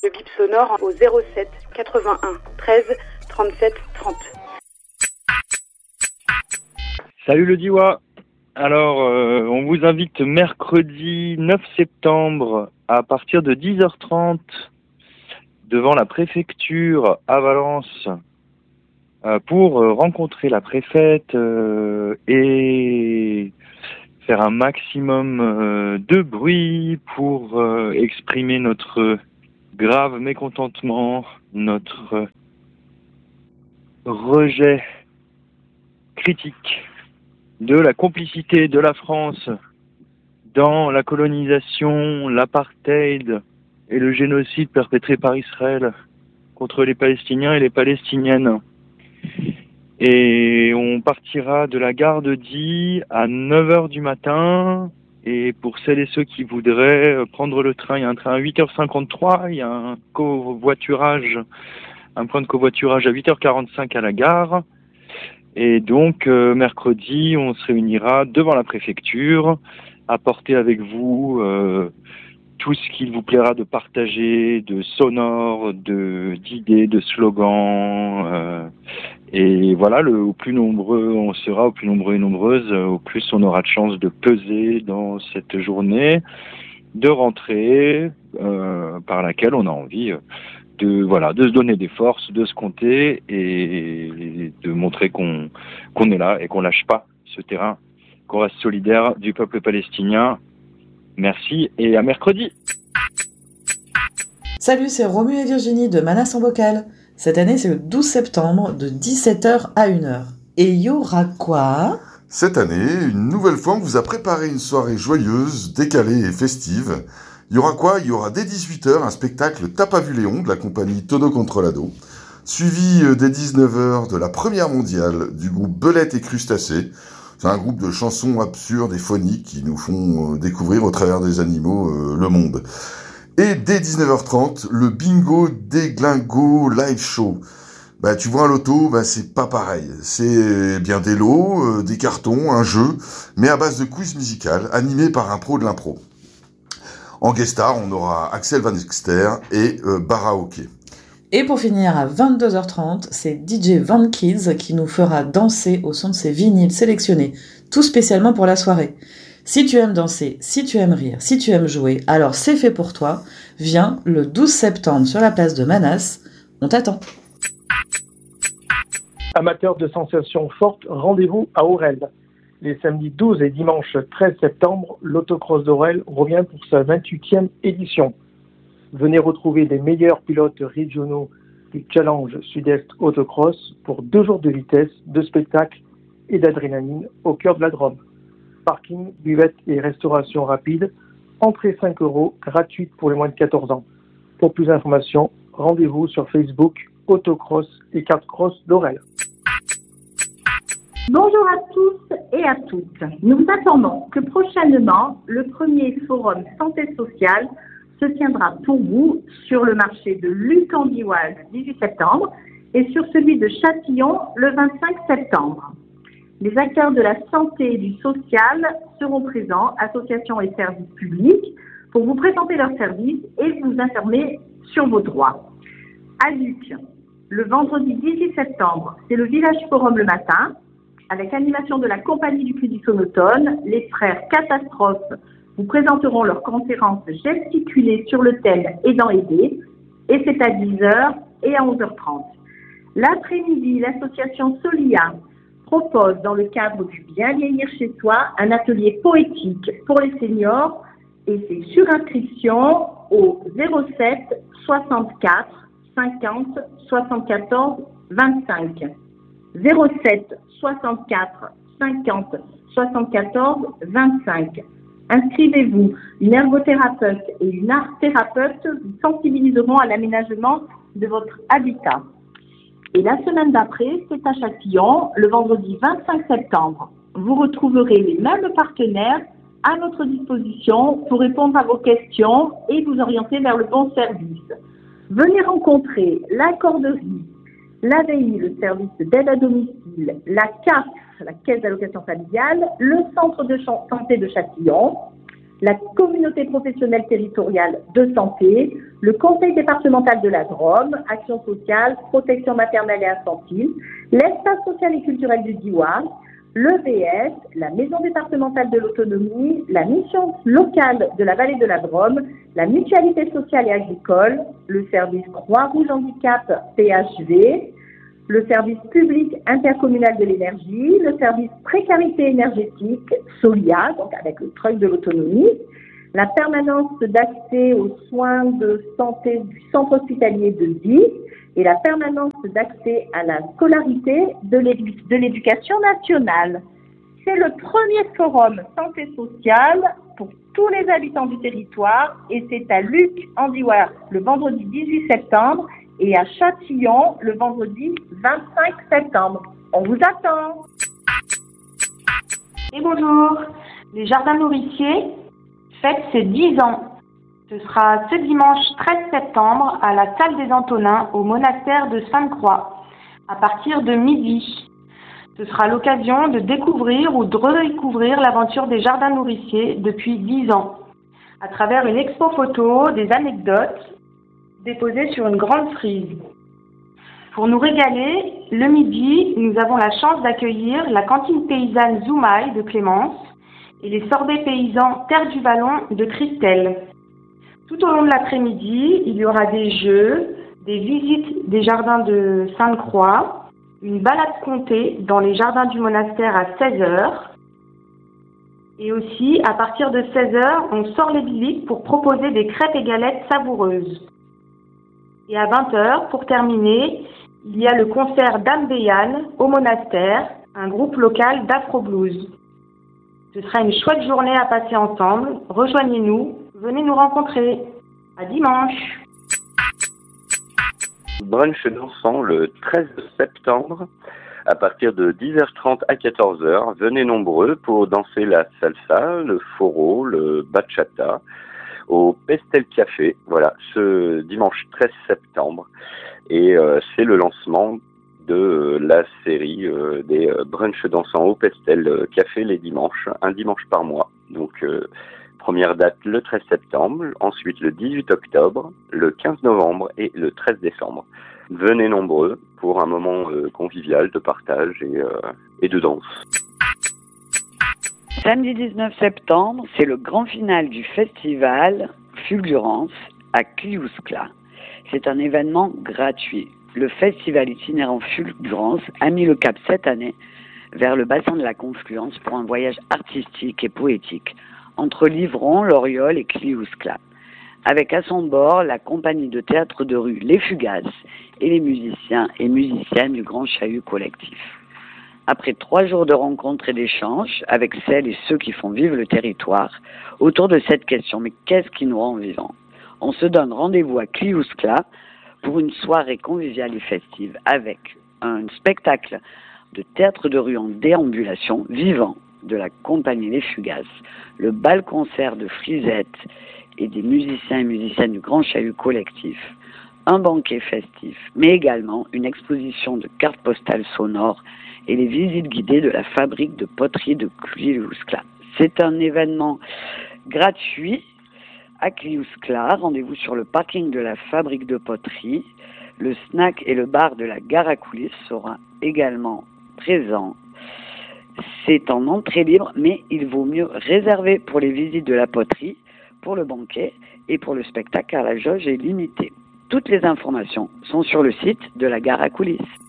Le bip sonore au 07 81 13 37 30. Salut le Diwa. Alors, on vous invite mercredi 9 septembre à partir de 10h30 devant la préfecture à Valence pour rencontrer la préfète et faire un maximum de bruit pour exprimer notre grave mécontentement, notre rejet critique de la complicité de la France dans la colonisation, l'apartheid et le génocide perpétré par Israël contre les Palestiniens et les Palestiniennes. Et on partira de la gare de Die à 9h du matin. Et pour celles et ceux qui voudraient prendre le train, il y a un train à 8h53, il y a un point de covoiturage à 8h45 à la gare. Et donc, mercredi, on se réunira devant la préfecture, apporter avec vous tout ce qu'il vous plaira de partager, de sonores, d'idées, de slogans. Et voilà, au plus nombreux on sera, au plus nombreux et nombreuses, au plus on aura de chance de peser dans cette journée de rentrée par laquelle on a envie de se donner des forces, de se compter et de montrer qu'on est là et qu'on lâche pas ce terrain, qu'on reste solidaire du peuple palestinien. Merci et à mercredi. Salut, c'est Romu et Virginie de Manas en Bocal. Cette année, c'est le 12 septembre de 17h à 1h. Et il y aura quoi ? Cette année, une nouvelle fois, on vous a préparé une soirée joyeuse, décalée et festive. Il y aura quoi ? Il y aura dès 18h un spectacle T'as pas vu Léon de la compagnie Todo Controlado, suivi dès 19h de la première mondiale du groupe Belette et Crustacés. C'est un groupe de chansons absurdes et phoniques qui nous font découvrir au travers des animaux le monde. Et dès 19h30, le Bingo Déglingo Live Show. Tu vois un loto, c'est pas pareil. C'est bien des lots, des cartons, un jeu, mais à base de quiz musical, animé par un pro de l'impro. En guest star, on aura Axel Van Exter et Baraoke. Et pour finir à 22h30, c'est DJ Van Kids qui nous fera danser au son de ses vinyles sélectionnés, tout spécialement pour la soirée. Si tu aimes danser, si tu aimes rire, si tu aimes jouer, alors c'est fait pour toi. Viens le 12 septembre sur la place de Manas, on t'attend. Amateurs de sensations fortes, rendez-vous à Aurel. Les samedis 12 et dimanche 13 septembre, l'autocross d'Aurel revient pour sa 28e édition. Venez retrouver les meilleurs pilotes régionaux du Challenge Sud-Est Autocross pour 2 jours de vitesse, de spectacle et d'adrénaline au cœur de la Drôme. Parking, buvette et restauration rapide. Entrée 5 €, gratuite pour les moins de 14 ans. Pour plus d'informations, rendez-vous sur Facebook Autocross et Kartcross d'Aurel. Bonjour à tous et à toutes. Nous vous informons que prochainement, le premier forum santé sociale se tiendra pour vous sur le marché de Lucandioual le 18 septembre et sur celui de Châtillon le 25 septembre. Les acteurs de la santé et du social seront présents, associations et services publics, pour vous présenter leurs services et vous informer sur vos droits. À Luc, le vendredi 18 septembre, c'est le Village Forum le matin, avec animation de la Compagnie du Crédit Sonotone. Les frères Catastrophes vous présenteront leur conférence gesticulée sur le thème Aidant aider, et c'est à 10h et à 11h30. L'après-midi, l'association Solia propose, dans le cadre du Bien vieillir chez soi, un atelier poétique pour les seniors, et c'est sur inscription au 07 64 50 74 25. 07 64 50 74 25. Inscrivez-vous. Une ergothérapeute et une art-thérapeute vous sensibiliseront à l'aménagement de votre habitat. Et la semaine d'après, c'est à Châtillon, le vendredi 25 septembre. Vous retrouverez les mêmes partenaires à notre disposition pour répondre à vos questions et vous orienter vers le bon service. Venez rencontrer la corderie, l'AVI, le service d'aide à domicile, la CAF, la caisse d'allocation familiale, le centre de santé de Châtillon, la communauté professionnelle territoriale de santé, le conseil départemental de la Drôme, action sociale, protection maternelle et infantile, l'espace social et culturel du Diois, l'EVS, la maison départementale de l'autonomie, la mission locale de la vallée de la Drôme, la mutualité sociale et agricole, le service Croix-Rouge Handicap PHV, le service public intercommunal de l'énergie, le service précarité énergétique, SOLIA, donc avec le truc de l'autonomie, la permanence d'accès aux soins de santé du centre hospitalier de Die et la permanence d'accès à la scolarité de l'éducation nationale. C'est le premier forum santé sociale pour tous les habitants du territoire et c'est à Luc-en-Diois le vendredi 18 septembre et à Châtillon le vendredi 25 septembre. On vous attend. Et bonjour, les Jardins Nourriciers fêtent ses 10 ans. Ce sera ce dimanche 13 septembre à la salle des Antonins au monastère de Sainte-Croix à partir de midi. Ce sera l'occasion de découvrir ou de redécouvrir l'aventure des Jardins Nourriciers depuis 10 ans à travers une expo photo, des anecdotes déposées sur une grande frise. Pour nous régaler, le midi, nous avons la chance d'accueillir la cantine paysanne Zoumaï de Clémence et les sorbets paysans Terre du Vallon de Christelle. Tout au long de l'après-midi, il y aura des jeux, des visites des jardins de Sainte-Croix, une balade comptée dans les jardins du monastère à 16h. Et aussi, à partir de 16h, on sort les visites pour proposer des crêpes et galettes savoureuses. Et à 20h, pour terminer, il y a le concert d'Anne Béane au monastère, un groupe local d'Afro-Blues. Ce sera une chouette journée à passer ensemble. Rejoignez-nous, venez nous rencontrer. À dimanche. Brunch dansant le 13 septembre à partir de 10h30 à 14h. Venez nombreux pour danser la salsa, le foro, le bachata au Pestel Café, voilà, ce dimanche 13 septembre. Et c'est le lancement de la série des brunchs dansants au Pestel Café les dimanches, un dimanche par mois. Donc, première date le 13 septembre, ensuite le 18 octobre, le 15 novembre et le 13 décembre. Venez nombreux pour un moment convivial de partage et de danse. Samedi 19 septembre, c'est le grand final du festival Fulgurance à Cliouscla. C'est un événement gratuit. Le festival itinérant Fulgurance a mis le cap cette année vers le bassin de la Confluence pour un voyage artistique et poétique entre Livron, Loriol et Cliouscla, avec à son bord la compagnie de théâtre de rue Les Fugaces et les musiciens et musiciennes du Grand Chahut Collectif. Après 3 jours de rencontres et d'échanges avec celles et ceux qui font vivre le territoire, autour de cette question, mais qu'est-ce qui nous rend vivants? On se donne rendez-vous à Cliouscla pour une soirée conviviale et festive avec un spectacle de théâtre de rue en déambulation vivant de la compagnie Les Fugaces, le bal-concert de Frisette et des musiciens et musiciennes du Grand Chahut Collectif, un banquet festif, mais également une exposition de cartes postales sonores et les visites guidées de la fabrique de poterie de Cliouscla. C'est un événement gratuit à Cliouscla. Rendez-vous sur le parking de la fabrique de poterie. Le snack et le bar de la gare à coulisses sera également présent. C'est en entrée libre, mais il vaut mieux réserver pour les visites de la poterie, pour le banquet et pour le spectacle car la jauge est limitée. Toutes les informations sont sur le site de la gare à coulisses.